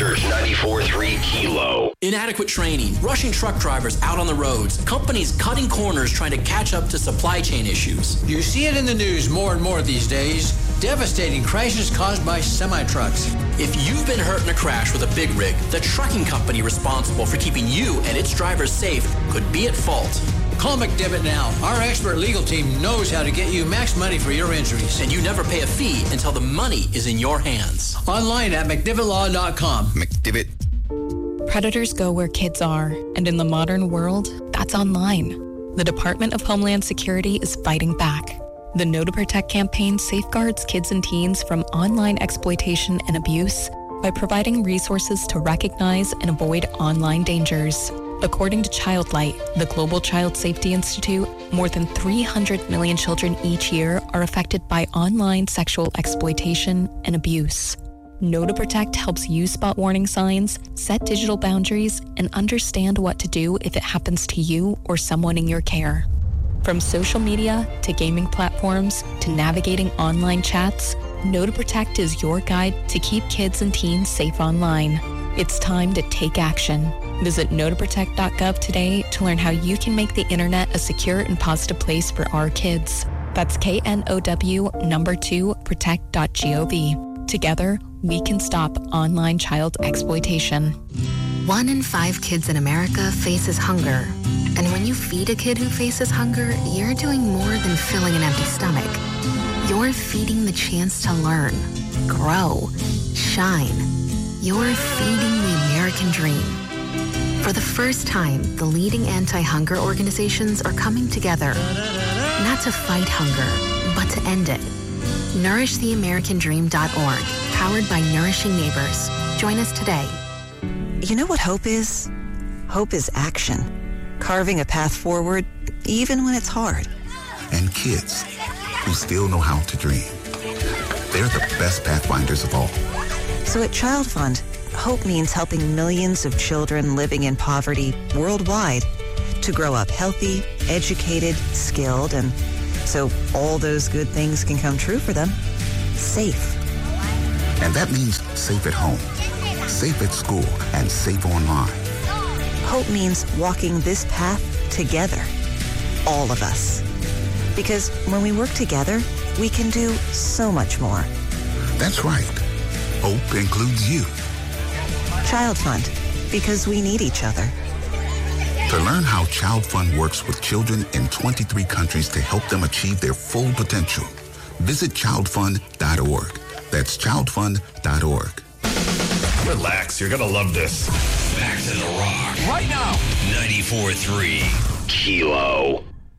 Search 94.3 Kilo. Inadequate training, rushing truck drivers out on the roads, companies cutting corners trying to catch up to supply chain issues. You see it in the news more and more these days. Devastating crashes caused by semi-trucks. If you've been hurt in a crash with a big rig, the trucking company responsible for keeping you and its drivers safe could be at fault. Call McDivitt now. Our expert legal team knows how to get you max money for your injuries. And you never pay a fee until the money is in your hands. Online at McDivittLaw.com. McDivitt. Predators go where kids are, and in the modern world, that's online. The Department of Homeland Security is fighting back. The Know to Protect campaign safeguards kids and teens from online exploitation and abuse by providing resources to recognize and avoid online dangers. According to Childlight, the Global Child Safety Institute, more than 300 million children each year are affected by online sexual exploitation and abuse. Know to Protect helps you spot warning signs, set digital boundaries, and understand what to do if it happens to you or someone in your care. From social media to gaming platforms to navigating online chats, Know to Protect is your guide to keep kids and teens safe online. It's time to take action. Visit knowtoprotect.gov today to learn how you can make the internet a secure and positive place for our kids. That's KNOW 2protect.gov. Together, we can stop online child exploitation. 1 in 5 kids in America faces hunger. And when you feed a kid who faces hunger, you're doing more than filling an empty stomach. You're feeding the chance to learn, grow, shine. You're feeding the American dream. For the first time, the leading anti-hunger organizations are coming together, not to fight hunger, but to end it. NourishTheAmericanDream.org, powered by Nourishing Neighbors. Join us today. You know what hope is? Hope is action. Carving a path forward, even when it's hard. And kids who still know how to dream. They're the best pathfinders of all. So at Child Fund, hope means helping millions of children living in poverty worldwide to grow up healthy, educated, skilled, and so all those good things can come true for them. Safe. And that means safe at home, safe at school, and safe online. Hope means walking this path together. All of us. Because when we work together, we can do so much more. That's right. Hope includes you. Child Fund, because we need each other. To learn how Child Fund works with children in 23 countries to help them achieve their full potential, visit childfund.org. That's childfund.org. Relax, you're gonna love this. Back to the Rock. Right now. 94.3 Kilo.